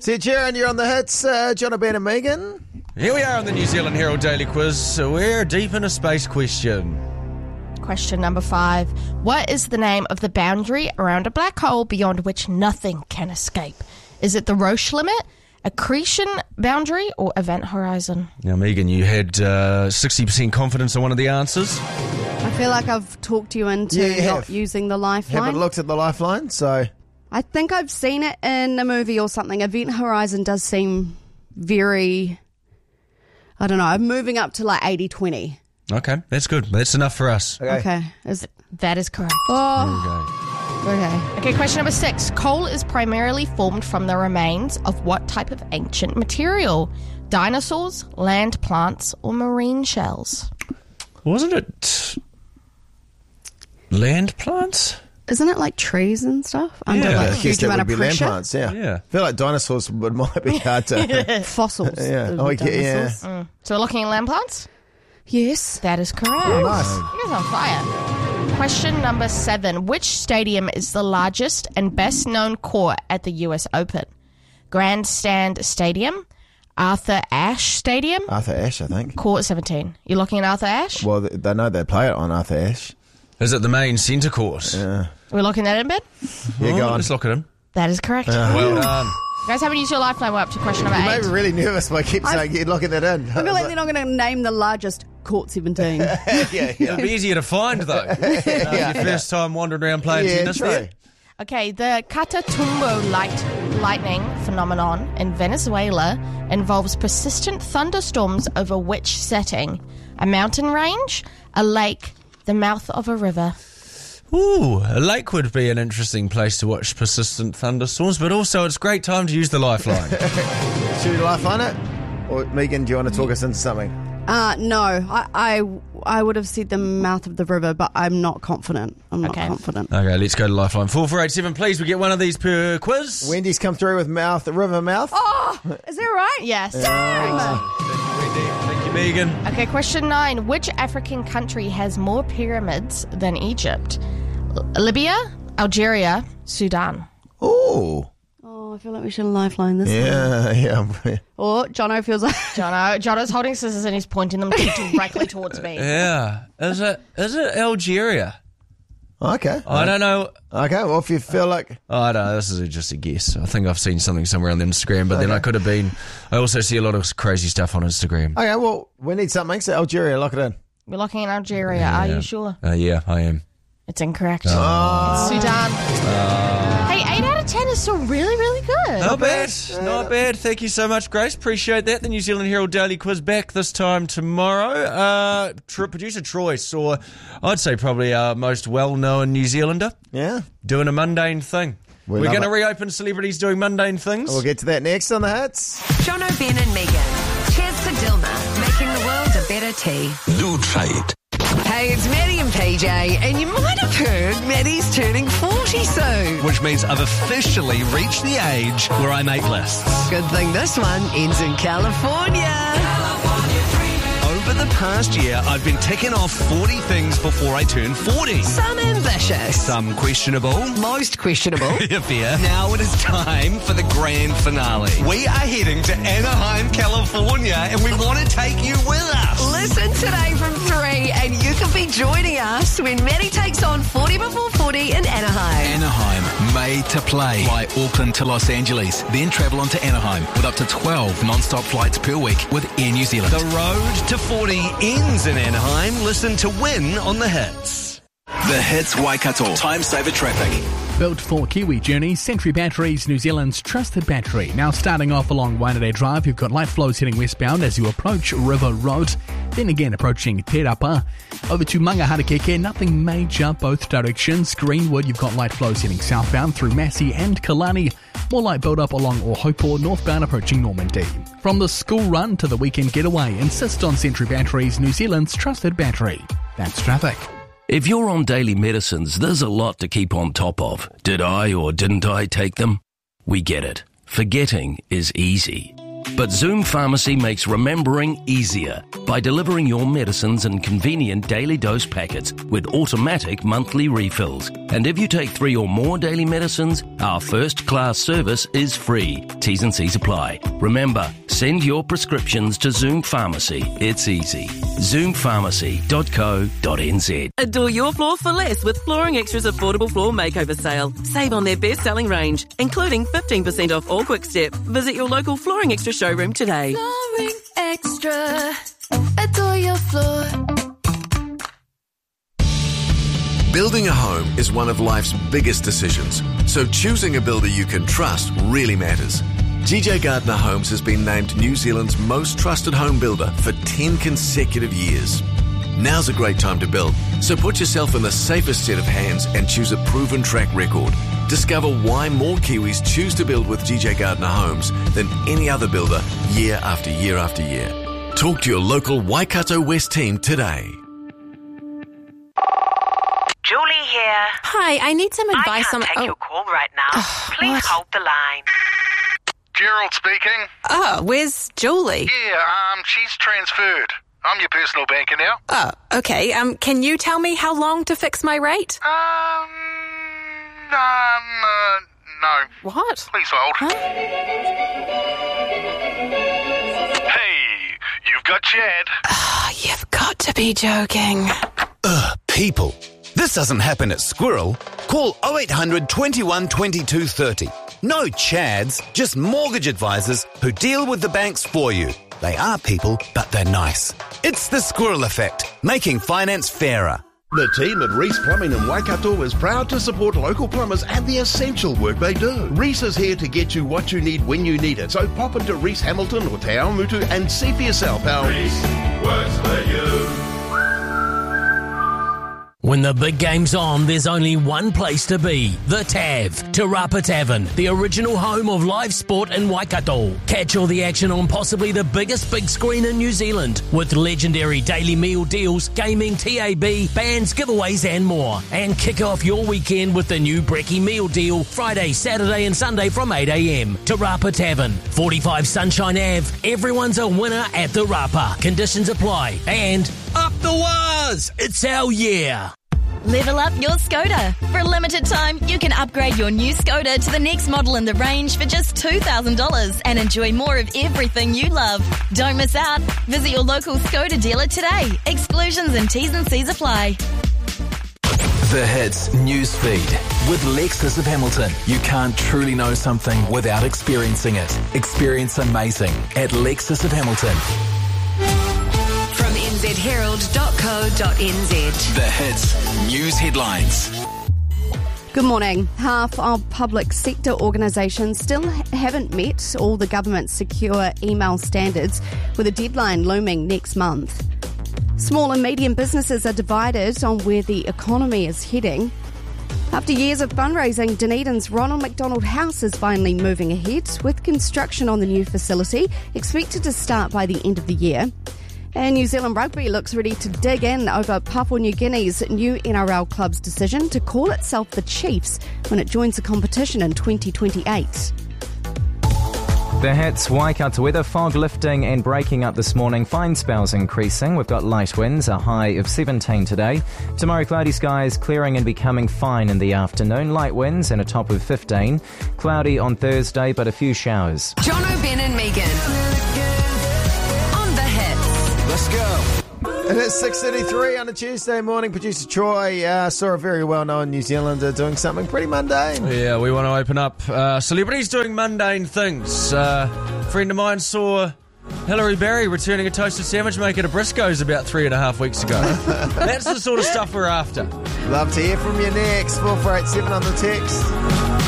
See, Jaron, you're on the hits. John, Ben and Megan. Here we are on the New Zealand Herald Daily Quiz. So we're deep in a space question. Question number 5. What is the name of the boundary around a black hole beyond which nothing can escape? Is it the Roche limit, accretion boundary, or event horizon? Now, Megan, you had 60% confidence on one of the answers. I feel like I've talked you into not using the lifeline. Haven't looked at the lifeline, so... I think I've seen it in a movie or something. Event horizon does seem very... I don't know. I'm moving up to like 80-20. Okay, that's good. That's enough for us. Okay. That is correct. Oh. Okay. Okay, question number 6. Coal is primarily formed from the remains of what type of ancient material? Dinosaurs, land plants, or marine shells? Wasn't it land plants? Isn't it like trees and stuff? Under like a huge amount of pressure? Land plants, yeah. I feel like dinosaurs might be hard to... Fossils. Yeah. Oh, yeah. So we're looking at land plants? Yes. That is correct. Oh, nice. You guys are on fire. Question number 7. Which stadium is the largest and best known court at the US Open? Grandstand Stadium, Arthur Ashe Stadium. Arthur Ashe, I think. Court 17. You looking at Arthur Ashe? Well, they know they play it on Arthur Ashe. Is it the main centre court? Yeah. We're looking at it in bed? Yeah, go on. Let's look at him. That is correct. Well done. You guys haven't used your lifeline. We're up to question number 8. You made me really nervous by keep saying you're looking that in. I feel like they're not going to name the largest court 17. It'll be easier to find, though. Your first time wandering around playing tennis true. there. Okay, the Catatumbo lightning phenomenon in Venezuela involves persistent thunderstorms over which setting? A mountain range, a lake, the mouth of a river? Ooh, a lake would be an interesting place to watch persistent thunderstorms, but also it's a great time to use the lifeline. Should we lifeline it? Or, Megan, do you want to talk us into something? No, I would have said the mouth of the river, but I'm not confident. Not confident. Okay, let's go to lifeline 4487. Please, we get one of these per quiz. Wendy's come through with river mouth. Oh, is that right? Yes. Thank you, Megan. Okay, question 9. Which African country has more pyramids than Egypt? Libya, Algeria, Sudan. Oh. Oh, I feel like we should lifeline this one. Yeah. Oh, Jono feels like... Jono's holding scissors and he's pointing them directly towards me. Yeah. Is it Algeria? Okay. I don't know. Okay, well, if you feel like... I don't know. This is just a guess. I think I've seen something somewhere on Instagram, but then I could have been... I also see a lot of crazy stuff on Instagram. Okay, well, we need something. So Algeria, lock it in. We're looking at Algeria. Are you sure? Yeah, I am. It's incorrect. It's Sudan. Hey, 8 out of 10 is still really, really good. Not bad. Not bad. Thank you so much, Grace. Appreciate that. The New Zealand Herald Daily Quiz back this time tomorrow. Producer Troy saw, I'd say, probably our most well-known New Zealander. Yeah. Doing a mundane thing. We're going to reopen celebrities doing mundane things. We'll get to that next on the hits. Jono, Ben and Megan. Cheers to Dilma, making the world a better tea. Lutrate. Hey, it's Maddie and PJ, and you might have heard Maddie's turning 40 soon. Which means I've officially reached the age where I make lists. Good thing this one ends in California. Over the past year, I've been ticking off 40 things before I turn 40. Some ambitious. Some questionable. Most questionable. Fair. Now it is time for the grand finale. We are heading to Anaheim, California, and we want to take you with us. Listen today from 3, and you could be joining us when Maddie takes on 40 before 40 in Anaheim. Anaheim, made to play. Fly Auckland to Los Angeles, then travel on to Anaheim with up to 12 non-stop flights per week with Air New Zealand. The road to 40 ends in Anaheim. Listen to win on the hits. The Hits Waikato. Time saver traffic. Built for Kiwi journeys, Sentry Batteries, New Zealand's trusted battery. Now starting off along Waitanere Drive, you've got light flows heading westbound as you approach River Road. Then again approaching Te Rapa. Over to Mangaharakeke, nothing major both directions. Greenwood, you've got light flows heading southbound through Massey and Kalani. More light build up along Ohopo, northbound approaching Normandy. From the school run to the weekend getaway, insist on Sentry Batteries, New Zealand's trusted battery. That's traffic. If you're on daily medicines, there's a lot to keep on top of. Did I or didn't I take them? We get it. Forgetting is easy. But Zoom Pharmacy makes remembering easier by delivering your medicines in convenient daily dose packets with automatic monthly refills. And if you take 3 or more daily medicines, our first-class service is free. T's and C's apply. Remember, send your prescriptions to Zoom Pharmacy. It's easy. ZoomPharmacy.co.nz. Adore your floor for less with Flooring Extra's affordable floor makeover sale. Save on their best-selling range, including 15% off all Quick Step. Visit your local Flooring Extra showroom today. Flooring Extra. Adore your floor. Building a home is one of life's biggest decisions, so choosing a builder you can trust really matters. GJ Gardner Homes has been named New Zealand's most trusted home builder for 10 consecutive years. Now's a great time to build, so put yourself in the safest set of hands and choose a proven track record. Discover why more Kiwis choose to build with GJ Gardner Homes than any other builder year after year after year. Talk to your local Waikato West team today. Julie here. Hi, I need some advice on... I can't take your call right now. Please hold the line. Gerald speaking. Oh, where's Julie? Yeah, she's transferred. I'm your personal banker now. Oh, okay. Can you tell me how long to fix my rate? No. What? Please hold. Huh? Hey, you've got Chad. You've got to be joking. People. This doesn't happen at Squirrel. Call 0800 21 22 30. No Chads, just mortgage advisors who deal with the banks for you. They are people, but they're nice. It's the Squirrel Effect, making finance fairer. The team at Reese Plumbing in Waikato is proud to support local plumbers and the essential work they do. Reese is here to get you what you need when you need it. So pop into Reese Hamilton or Te Awamutu and see for yourself how Reese works for you. When the big game's on, there's only one place to be. The TAV, Te Rapa Tavern, the original home of live sport in Waikato. Catch all the action on possibly the biggest big screen in New Zealand, with legendary daily meal deals, gaming, TAB, bands, giveaways and more. And kick off your weekend with the new Brekkie meal deal, Friday, Saturday and Sunday from 8am. Te Rapa Tavern, 45 Sunshine Ave. Everyone's a winner at the Rapa. Conditions apply. And up the waz! It's our year! Level up your Skoda. For a limited time, you can upgrade your new Skoda to the next model in the range for just $2,000 and enjoy more of everything you love. Don't miss out. Visit your local Skoda dealer today. Exclusions and T's and C's apply. The Hits Newsfeed with Lexus of Hamilton. You can't truly know something without experiencing it. Experience amazing at Lexus of Hamilton. From nzherald.co.nz. The Hits News Headlines. Good morning. Half of public sector organisations still haven't met all the government's secure email standards, with a deadline looming next month. Small and medium businesses are divided on where the economy is heading. After years of fundraising, Dunedin's Ronald McDonald House is finally moving ahead, with construction on the new facility expected to start by the end of the year. And New Zealand Rugby looks ready to dig in over Papua New Guinea's new NRL club's decision to call itself the Chiefs when it joins the competition in 2028. The Hits Waikato weather, fog lifting and breaking up this morning, fine spells increasing. We've got light winds, a high of 17 today. Tomorrow, cloudy skies clearing and becoming fine in the afternoon. Light winds and a top of 15. Cloudy on Thursday, but a few showers. Jono, Ben and Megan. On the Hits. Let's go. It is 6:33 on a Tuesday morning. Producer Troy saw a very well-known New Zealander doing something pretty mundane. Yeah, we want to open up celebrities doing mundane things. A friend of mine saw Hilary Barry returning a toasted sandwich maker to Briscoe's about 3.5 weeks ago. That's the sort of stuff we're after. Love to hear from you next. 4487 on the text.